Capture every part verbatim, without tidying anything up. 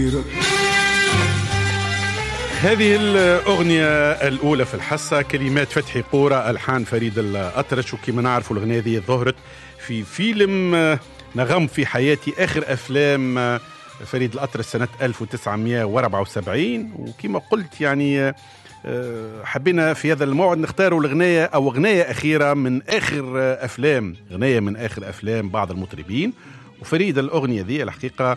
هذه الأغنية الأولى في الحصة، كلمات فتحي قورة، ألحان فريد الأطرش. وكما نعرفوا الأغنية هذه ظهرت في فيلم نغم في حياتي، آخر أفلام فريد الأطرش سنة ألف وتسعمائة وأربعة وسبعين. وكما قلت يعني حبينا في هذا الموعد نختاروا الأغنية أو أغنية أخيرة من آخر أفلام، أغنية من آخر أفلام بعض المطربين. وفريد الأغنية ذي الحقيقة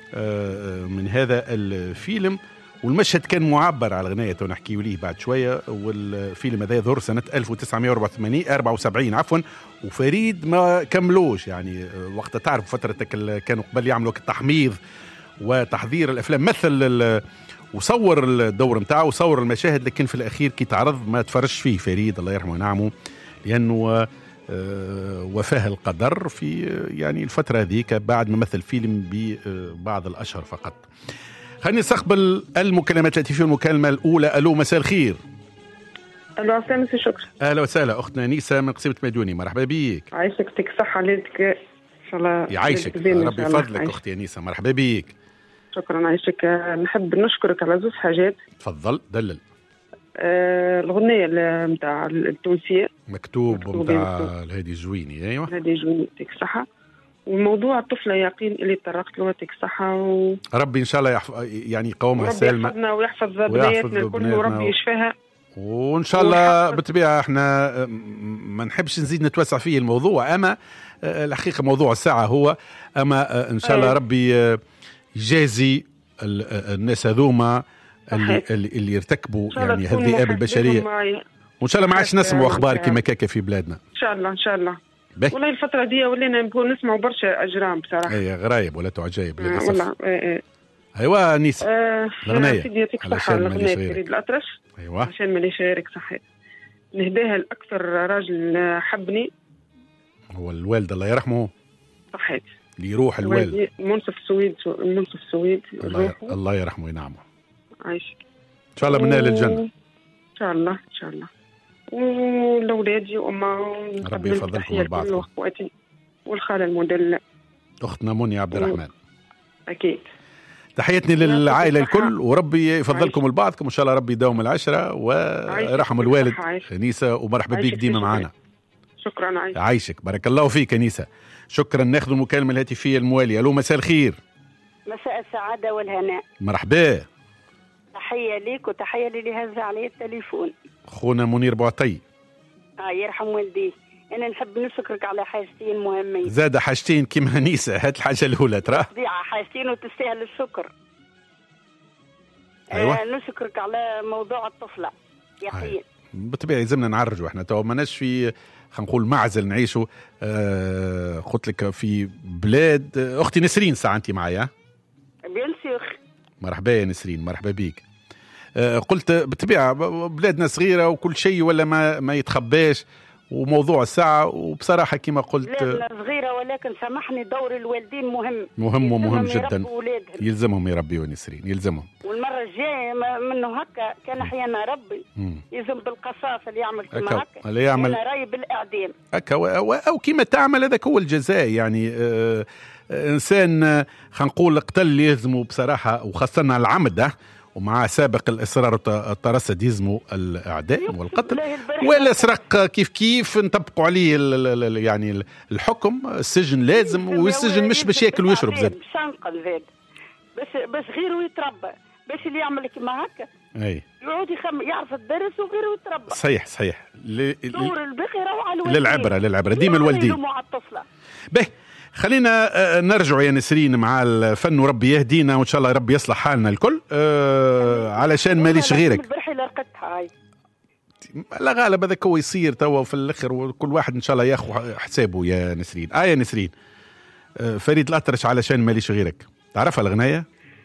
من هذا الفيلم، والمشهد كان معبر على الغناية تو نحكيو ليه بعد شوية. والفيلم هذا ظهر سنة ألف وتسعمائة وأربعة وسبعين عفوا، وفريد ما كملوش يعني وقت تعرف فترة كانوا قبل يعملوا التحميض وتحضير الأفلام، مثل وصور الدور متاعه وصور المشاهد، لكن في الأخير كي تعرض ما تفرش فيه فريد الله يرحمه ونعمه، لأنه وفاه القدر في يعني الفترة هذيك بعد ما مثل فيلم ببعض الأشهر فقط. خلينا نستقبل المكالمات التي في المكالمة الأولى. ألو، مساء الخير. ألو، عسلامة مساء شكرا. أهلا وسهلا أختنا نيسا من قصيبة مديوني، مرحبا بيك. عايشك، يعطيك الصحة، ليلتك إن شاء الله يعيشك ربي يفضلك أختي نيسا، مرحبا بيك. شكرا عايشك. نحب نشكرك على زوج حاجات. تفضل دلل. آه الأغنية متاع التونسية مكتوب متاع الهادي الجويني. أيوة الهادي الجويني، يعطيك الصحة. وموضوع الطفلة يقين اللي طرقت له، يعطيك الصحة و... ربي إن شاء الله يحف... يعني يقومها سالمة، يحفظنا ويحفظ بناتنا الكل، وربي يشفاها وإن شاء الله. بالطبيعة احنا ما نحبش نزيد نتوسع فيه الموضوع، أما الحقيقة موضوع الساعة هو، أما إن شاء الله ربي يجازي الناس هذوما اللي, اللي يرتكبوا يعني هذه الذئاب البشرية، وإن شاء الله ما عادش نسمعوا أخبار كما كاكا في بلادنا إن شاء الله. إن شاء الله بي. والله الفترة دي ولينا نبغوا نسمعوا برشا أجرام بصراحة. أي غرايب ولا تعجيب للأسف. والله إيه. أيوة نيسا آه الأغنية سيدي يعطيك الصحة، الأغنية فريد الأطرش. أيوة عشان ماليش غيرك صحيت، نهداها لأكثر راجل حبني، هو الوالد الله يرحمه. صحيت اللي يروح الوالد منصف السويد، منصف السويد الله, الله يرحمه وينعمه. عايشك إن شاء الله منا للجنة إن شاء الله إن شاء الله. ولولادي وأما ربي يفضلكم البعض، وأخواتي والخالة المدلة أختنا منى عبد الرحمن. أكيد تحياتني للعائلة الكل، وربي يفضلكم البعضكم إن شاء الله، ربي يداوم العشرة ورحم الوالد نيسا، ومرحبا بيك ديما معنا. شكرا عايشك. عايشك بارك الله فيك نيسا، شكرا. ناخذ المكالمة الهاتفية الموالية. ألو، مساء الخير. مساء السعادة والهناء. مرحبا. تحية ليك وتحية للي هز عليه التليفون، خونا منير بوعطي. اه يرحم والديه. أنا نحب نشكرك على حاجتين مهمين. زاد حاجتين كيما نيسا، هات الحاجة الأولى ترى. طبيعة حاجتين وتستاهل الشكر. أيوة. آه نشكرك على موضوع الطفلة يقين. بالطبيعة لازمنا نعرجوا احنا تو ماناش في خلينا نقول معزل نعيشوا. آه قلت لك في بلاد. أختي نسرين ساعة أنت معايا؟ بيان سيغ. مرحبا يا نسرين، مرحبا بيك. آه قلت بالطبيعة بلادنا صغيرة وكل شيء ولا ما ما يتخباش، وموضوع الساعة وبصراحة كما قلت بلادنا صغيرة، ولكن سامحني دور الوالدين مهم مهم ومهم جدا، يلزمهم يربيوا نسرين، يلزمهم. والمرة الجاية منه هكا كان أحيانا ربي مم. يلزم بالقصاص اللي يعمل كما هكا، اللي يعمل أنا رأي بالإعدام هكا أو, أو كما تعمل، هذاك هو الجزاء يعني. آه إنسان خلينا نقول قتل يلزمه بصراحة، وخاصة العمد ومع سابق الإصرار والترصد يلزموا الإعدام والقتل، ولا سرق كيف كيف نطبقوا عليه يعني الحكم، السجن لازم، والسجن مش باش ياكل ويشرب زاد، باش انقل زاد، باش باش غيره يتربى، باش اللي يعمل كما هكا اي يعود يخم يعرف الدرس وغيره يتربى. صحيح صحيح. دور البقي راهو على الوالدين، للعبرة للعبرة ديما الوالدين. به خلينا نرجع يا نسرين مع الفن، وربي يهدينا وإن شاء الله ربي يصلح حالنا الكل. آه علشان ماليش غيرك. لا غالب هذاك هو يصير توا في الآخر، وكل واحد إن شاء الله ياخذ حسابه يا نسرين. آه يا نسرين، آه فريد الأطرش علشان ماليش غيرك، تعرفها الغناية؟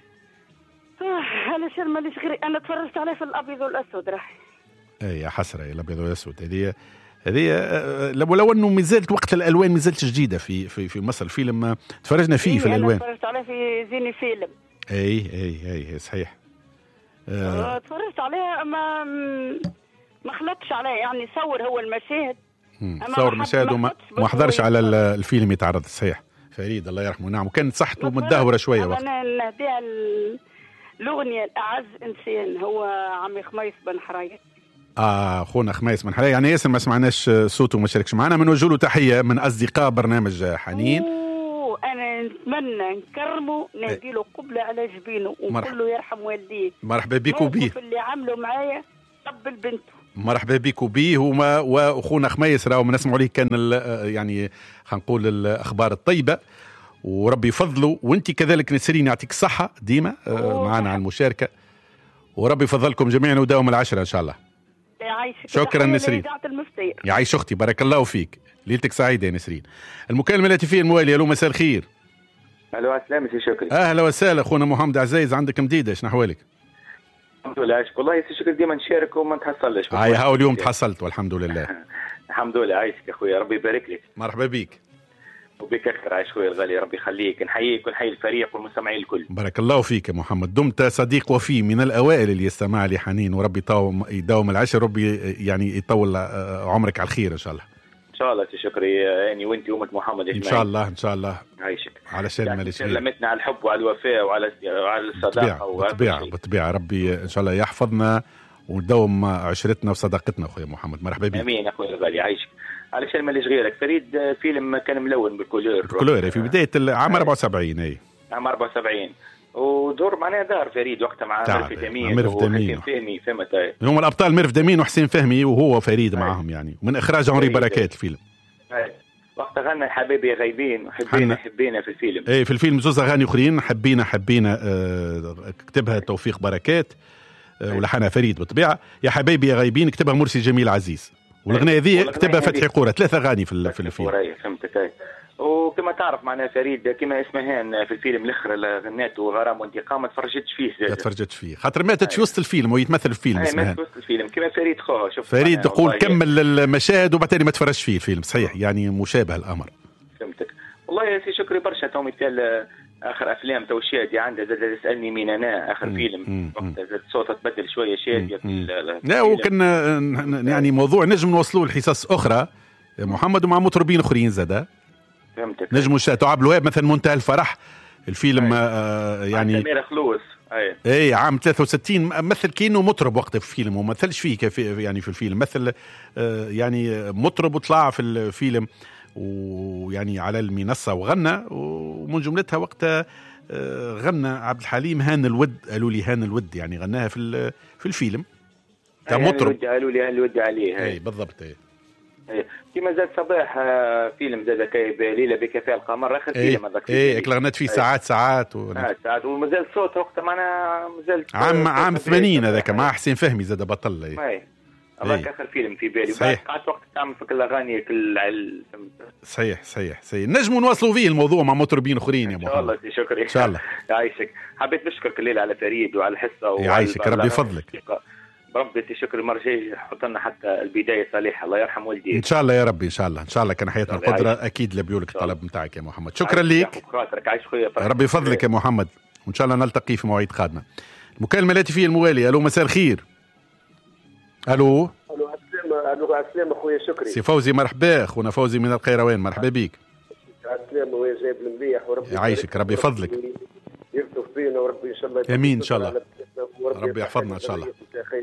آه علشان ماليش غيرك، أنا تفرجت عليه في الأبيض والأسود راح. إيه يا حسرة يا الأبيض والأسود. هذه هذه ولو انه مازالت وقت الالوان مازالت جديده في في في مصر، الفيلم تفرجنا فيه إيه في الالوان. انا تفرجت عليه في زيني فيلم. اي اي اي صحيح. آه تفرجت عليه ما ما خلطش عليه يعني، صور هو المشاهد، صور المشاهد وما ما حضرش على الفيلم يتعرض. صحيح فريد الله يرحمه نعم، وكانت صحته متدهوره شويه وقت. انا نهديها الأغنية الأعز إنسان هو عمي خميس بن حراية. اه خونا خميس بن حراية، يعني ياسر ما سمعناش صوته وما شاركش معنا، من وجه له تحية من أصدقاء برنامج حنين. أوه أنا نتمنى نكرمه نديله قبلة على جبينه ونقول له يرحم والديه. مرحبا بيك وبيه. اللي عملوا معايا قبل بنته. مرحبا بك وبيه. وما واخونا خميس راهو من نسمعوا ليه كان يعني خلينا نقول الاخبار الطيبه وربي يفضله، وانت كذلك نسرين يعطيك الصحه ديما معنا على المشاركه، وربي يفضلكم جميعا وداوم العشره ان شاء الله. يعيشك. شكرا نسرين. يعيش اختي، بارك الله فيك، ليلتك سعيده يا نسرين. المكالمه الهاتفيه المواليه. الو مساء الخير. الو السلام سي شكري. اهلا وسهلا اخونا محمد عزيز، عندك مديده شنو احوالك؟ الحمد لله عايشك والله سي شكري، ديما نشارك وما نتحصلش. هاي هاو اليوم تحصلت والحمد لله. الحمد لله عايشك يا خويا، ربي يبارك لك. مرحبا بيك. وبك اكثر عايش خويا الغالي، ربي يخليك، نحييك ونحيي الفريق والمستمعين الكل. بارك الله فيك يا محمد، دمت صديق وفي من الاوائل اللي يستمع لي حنين، وربي يطاوم يداوم العشر، ربي يعني يطول عمرك على الخير ان شاء الله. ان شاء الله سي شكري، يعني وانت وامك محمد ان شاء الله ان شاء الله. عايشك. علشان يعني ماليش سلمتنا على الحب وعلى الوفاء وعلى وعلى الصداقه. بالطبيعه بالطبيعه، ربي ان شاء الله يحفظنا وندوم عشرتنا وصداقتنا اخويا محمد. مرحبا بك. امين يا اخويا الغالي، عايشك. علشان ماليش غيرك فريد، فيلم كان ملون بالكولور بالكولور في بدايه العام أربعة وسبعين. اي عام أربعة وسبعين، ودور معناها دار فريد وقتها مع ميرف دمين وحسين فهمي. فهمت هم الابطال ميرف دمين وحسين فهمي وهو فريد معهم، يعني من اخراج عمري بركات الفيلم. هاي. وقتها غنى حبيبي غايبين وحبينا حبينا في الفيلم. اي في الفيلم زوز اغاني اخرين، حبينا حبينا آه كتبها توفيق بركات آه ولحنها فريد بالطبيعه. يا حبيبي يا غايبين كتبها مرسي جميل عزيز، والاغنيه ذي كتبها فتحي قوره. ثلاثه اغاني في, في الفيلم. فهمتك. هاي. وكما تعرف معناها فريد كما اسمهان في الفيلم الاخر اللي غناته غرام وانتقام ما تفرجتش فيه. ما تفرجتش فيه خاطر ماتت في وسط الفيلم ويتمثل في الفيلم اسمهان. ماتت في وسط الفيلم كما فريد خوها. شوف فريد تقول كمل المشاهد وبعدين ما تفرجش فيه الفيلم. صحيح، يعني مشابه الامر. فهمتك والله يا سي شكري. برشا تو مثال اخر افلام تو شادي عندها زاد تسالني مين انا اخر فيلم وقتها زاد صوتها تبدل شويه شاديه. لا وكان يعني موضوع نجم نوصلوه لحصص اخرى محمد ومع مطربين اخرين زاده. فهمتك. نجم الشاتو عبد الوهاب مثلا منتهى الفرح الفيلم آه يعني سمير خلوص. اي اي عام ثلاثة وستين مثل كأنه مطرب وقتها في الفيلم وما مثلش فيه كفي يعني في الفيلم مثل آه يعني مطرب وطلع في الفيلم ويعني على المنصة وغنى، ومن جملتها وقتها آه غنى عبد الحليم هان الود. قالوا لي هان الود يعني غناها في في الفيلم تاع مطرب. قالوا لي هان الود عليه. اي بالضبط. اي كما زاد صباح فيلم زاد كايب ليلة بكفاء القمر اخر ايه فيلم هذاك. ايه اكل غنت فيه ساعات ساعات و... ساعات ساعات ومازال صوت وقتها معنا مازال عام عام ثمانين هذاك مع حسين فهمي زاد بطل. ايه اي هذاك اخر فيلم في بالي. صحيح. قعدت وقت تعمل في كل الاغاني كل عل... صحيح صحيح صحيح. نجموا نواصلوا فيه الموضوع مع مطربين اخرين يا محمد. ان شاء الله سي شكري. ان شاء الله. يعيشك. حبيت نشكرك الليله على فريد وعلى الحصه. يعيشك ربي يفضلك. ربي شكر المرة الجاية حط لنا حتى البداية صالحة. الله يرحم والديك ان شاء الله يا ربي. ان شاء الله ان شاء الله كان حياتنا القدرة اكيد لبيولك الطلب نتاعك يا محمد. شكرا ليك ربي يفضلك يا محمد، وان شاء الله نلتقي في مواعيد قادمة. المكالمة الهاتفية الموالية. الو مساء الخير. الو الو السلام. الو السلام اخويا شكري. سي فوزي مرحبا. اخونا فوزي من القيروان مرحبا بك. السلام ويا جايب المليح وربي يعيشك ربي يفضلك. يلطف بينا وربي ان شاء الله. امين ان شاء الله. ربي يحفظنا ان شاء الله.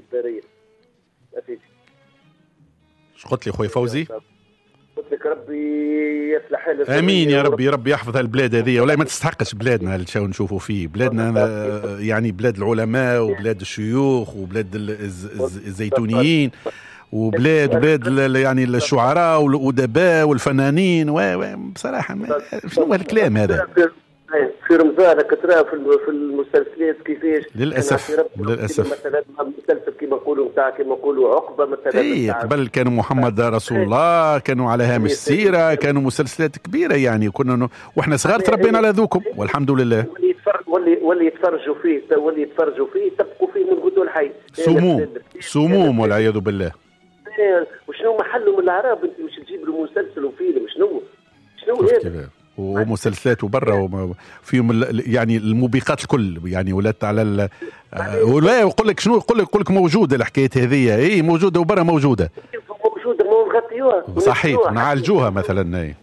ايش قلت لي اخوي فوزي؟ قلت لك ربي يصلح حالك. امين يا ربي. ربي يحفظ البلاد هذه. والله ما تستحقش بلادنا اللي نشوفوا فيه. بلادنا يعني بلاد العلماء وبلاد الشيوخ وبلاد الزيتونيين وبلاد بلاد يعني الشعراء والادباء والفنانين. بصراحه شنو هو الكلام هذا؟ في رمضان كترى في المسلسلات كيفاش للاسف للاسف مثلا مسلسل كما نقولوا نتاع كما نقولوا عقبه مثلا. اي قبل كانوا محمد رسول الله، كانوا على هامش السيره، كانوا مسلسلات كبيره يعني كنا واحنا صغار تربينا على ذوكم والحمد لله. واللي يتفرج واللي واللي يتفرجوا فيه واللي يتفرجوا فيه تبقوا فيه من غدو الحي. سموم سموم والعياذ بالله. وشنو محله من الاعراب انت مش تجيب له مسلسل وفيلم؟ شنو شنو هذا؟ ومسلسلات وبرا فيهم يعني الموبقات الكل يعني ولات على ولا يقول لك شنو يقول لك يقول لك موجوده الحكايه هذه. اي موجوده وبرا موجوده موجوده مو نغطيوها. صحيح نعالجوها مثلا. اي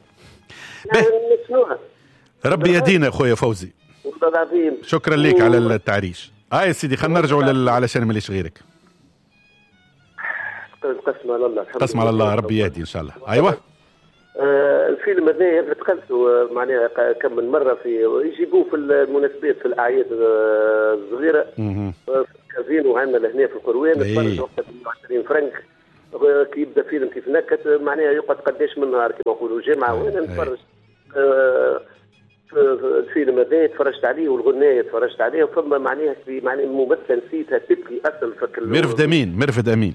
ربي يهدينا خويا فوزي. والله العظيم شكرا لك على التعريش. هاي سيدي خلينا نرجعوا لل... علشان ماليش غيرك. قسم على الله. قسم على الله، ربي يهدي ان شاء الله. ايوه آه الفيلم هذا تقلته معناها كم من مره في يجيبوه في المناسبات في الاعياد الصغيره في الكازينو عندنا لهنا في القروان. نتفرج وقت مية وعشرين فرنك كي يبدا فيلم كيف نكت معناها يقعد قداش من نهار كما نقولوا جامعه وانا نتفرج آه الفيلم هذا تفرجت عليه والغنايه تفرجت عليه وفما معناها في معناها الممثله نسيتها تبكي اصلا فكر مرفد امين. مرفد امين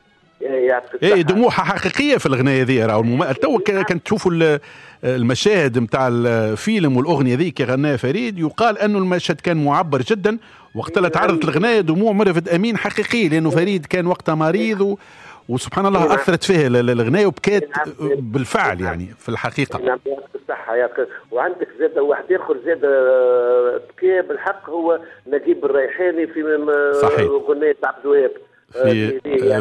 ايه دموعها حقيقيه في الغنايه ذي. راهو المم... تو كنت تشوفوا المشاهد نتاع الفيلم والاغنيه ذيك غناها فريد، يقال انه المشهد كان معبر جدا وقت اللي تعرضت الغنايه دموع مرفد امين حقيقيه، لانه فريد كان وقتها مريض و... وسبحان الله اثرت فيه الغنايه وبكات بالفعل يعني في الحقيقه. نعم يعطيك الصحه ياك. وعندك زاد واحد اخر زاد بكى بالحق هو نجيب الريحاني في غنايه عبد الوهاب في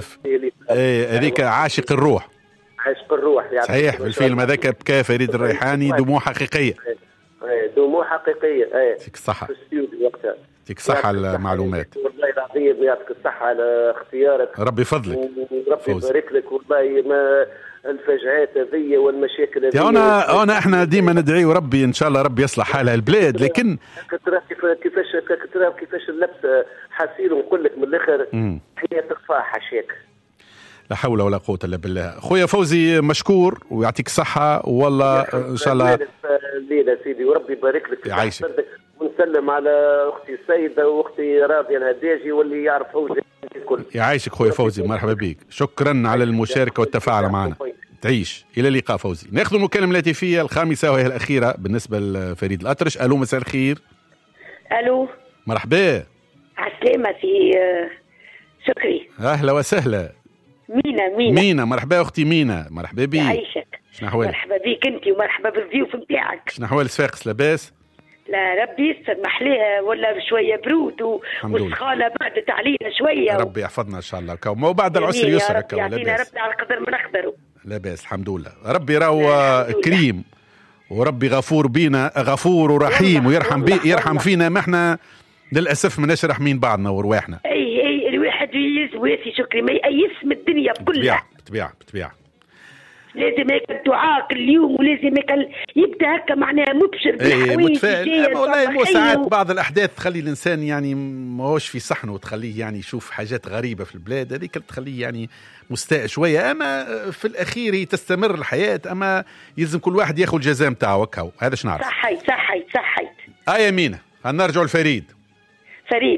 ايه هذيك عاشق الروح. عاشق الروح يعني صحيح. في الفيلم هذاك بكى فريد الريحاني دموع حقيقيه. ايه دموع حقيقيه. ايه يعطيك الصحه. في الاستوديو وقتها. يعطيك الصحه على المعلومات. والله العظيم يعطيك الصحه على اختيارك. ربي يفضلك. ربي يبارك لك. والله ما الفجعات هذه والمشاكل هذه. انا انا احنا ديما ندعي ربي ان شاء الله ربي يصلح حال البلاد، لكن ترى كيفاش ترى كيفاش اللبس حاسين ونقول لك من الاخر هي تخفى حاشاك. لا حول ولا قوه الا بالله. خويا فوزي مشكور ويعطيك الصحه والله ان شاء الله. الليله سيدي وربي يبارك لك. يعيشك. ونسلم على اختي السيده واختي راضيه الهداجي واللي يعرف فوزي الكل. يعيشك خويا فوزي، مرحبا بك، شكرا على المشاركه والتفاعل معنا. تعيش. الى اللقاء فوزي. ناخذ المكالمه الهاتفيه الخامسه وهي الاخيره بالنسبه لفريد الأطرش. الو مساء الخير. الو مرحبا. عسلامة سي شكري. اهلا وسهلا. مينا مينا مينا مرحبا اختي مينا. مرحبا بك. يعيشك. شنو احوالك؟ مرحبا بك انت ومرحبا بالضيوف نتاعك. شنو احوال صفاقس لاباس؟ لا ربي يستر محليها ولا شويه برود والسخانه بعدت علينا شويه. ربي يحفظنا ان شاء الله. كو بعد العسر يسر. كو يعطينا ربي على قدر ما نقدروا. لا باس الحمد لله. ربي راهو كريم وربي غفور بينا، غفور ورحيم ويرحم بي يرحم فينا. ما احنا للاسف ما ناش راحمين بعضنا ورواحنا. اي اي الواحد يسوي شكري ما يأيس من الدنيا كلها. بطبيعه بطبيعه لازم هيك الدعاء كل يوم ولازم هيك يبدا هكا معناها مبشر بالحوايج. ايه والله مو ساعات بعض الاحداث تخلي الانسان يعني ماهوش في صحنه وتخليه يعني يشوف حاجات غريبه في البلاد هذيك تخليه يعني مستاء شويه. اما في الاخير تستمر الحياه، اما يلزم كل واحد ياخذ الجزاء نتاعو هكا. هذا شنو نعرف. صحيت صحيت صحيت. اه يمينه هنرجعوا لفريد. فريد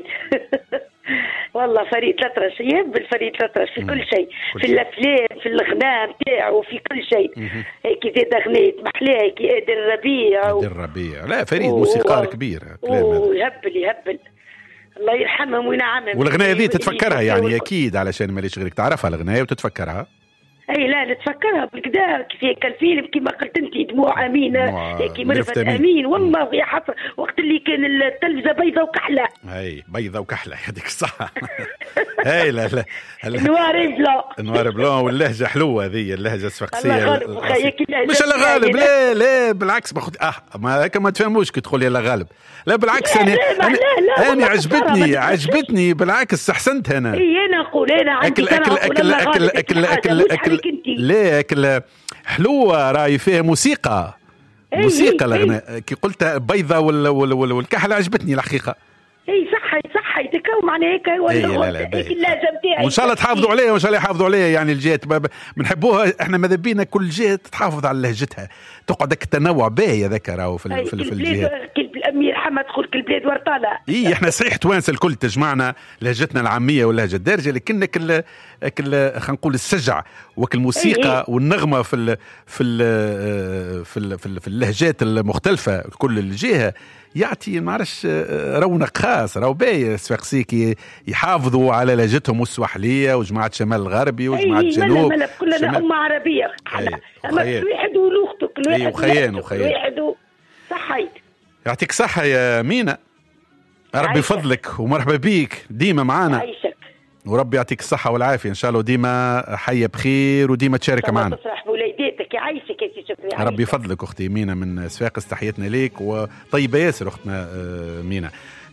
والله فريد الأطرش يهب الفريد الأطرش في كل شيء، في الافلام في الغناء نتاعو في كل شيء. هيك زاد اغنيه محلاه هيك قادر الربيع قادر الربيع. لا فريد موسيقار كبير. ويهبل يهبل الله يرحمهم وينعمهم. والغنايه ذي تتفكرها يعني اكيد علشان ماليش غيرك تعرفها الغنايه وتتفكرها. اي لا نتفكرها بالكدا كيف كان الفيلم كما قلت انت دموع امينه هيك مرفت امين. امين والله يا حسن وقت اللي كان التلفزه بيضه وكحله. اي بيضه وكحله هذيك الصح. هاي لا لا نوار بلون نوار بلون واللهجه حلوه ذي اللهجه الصفاقسيه. مش الله غالب. لا لا بالعكس باخذ اه ما هكا ما تفهموش كي تقول لي الله غالب. لا بالعكس انا انا, أنا عجبتني عجبتني بالعكس احسنت انا. اي انا نقول انا عندي اكل اكل اكل اكل اكل اكل اكل لا اكل حلوه راي فيها موسيقى. موسيقى الغناء كي قلت بيضه والكحله عجبتني الحقيقه. اي صحي صحي تكون معناها هيك ولا هيك اللازم تاعي. وان شاء الله تحافظوا عليها وان شاء الله يحافظوا عليها يعني الجهات بنحبوها احنا ماذا بينا كل جهه تحافظ على لهجتها تقعد هيك التنوع باهي هذاك راهو في, في, في الجهات. كل الامير يرحمها تدخل كل بلاد ورطاله. اي احنا صحيح توانسه الكل تجمعنا لهجتنا العاميه واللهجه الدارجه لكن كل كل خلينا نقول السجع وكل الموسيقى والنغمه في ال في ال في ال في, ال في اللهجات المختلفه كل الجهه يعطي ما عرفش رونق خاص. راهو باهي الصفاقسي يحافظوا على لهجتهم السواحليه وجماعه شمال الغربي وجماعه الجنوب. ملا كلنا امه عربيه اما كل واحد ولوخته كل واحد وخيان وخيان كل واحد صحيت. يعطيك صحه يا مينا. ربي يفضلك ومرحبا بيك ديما معانا. عايشك وربي يعطيك الصحه والعافيه ان شاء الله وديما حيه بخير وديما تشارك معنا. تفرح بوليداتك يعيشك يا سي شكري. ربي يفضلك اختي مينا من صفاقس تحياتنا ليك وطيبه ياسر اختنا مينا.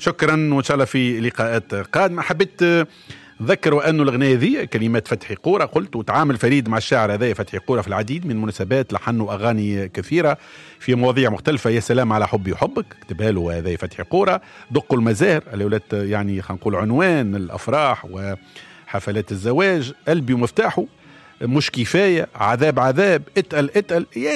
شكرا وان شاء الله في لقاءات قادمه. حبيت ذكر وأنه الأغنية ذي كلمات فتحي قورة، قلت وتعامل فريد مع الشاعر هذا فتحي قورة في العديد من المناسبات، لحنوا أغاني كثيرة في مواضيع مختلفة. يا سلام على حبي وحبك كتبها له هذا فتحي قورة. دقوا المزاهر الأولاد يعني خلينا نقول عنوان الأفراح وحفلات الزواج. قلبي ومفتاحه، مش كفاية، عذاب عذاب، اتقل اتقل.